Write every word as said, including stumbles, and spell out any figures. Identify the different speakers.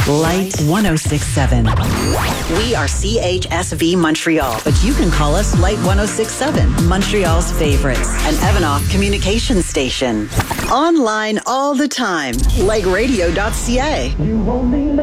Speaker 1: Light one oh six seven. We are C H S V Montreal, but you can call us Light one oh six seven, Montreal's favorites, an Evanoff communication station. Online all the time, like radio dot c a.